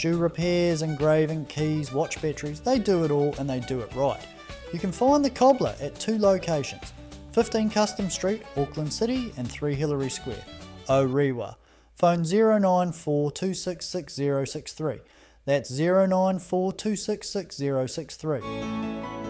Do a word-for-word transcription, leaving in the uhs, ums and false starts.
Shoe repairs, engraving, keys, watch batteries, they do it all and they do it right. You can find the Cobbler at two locations, fifteen Custom Street, Auckland City and three Hillary Square, Orewa. Phone zero nine four two six six zero six three. That's zero nine four two six six zero six three.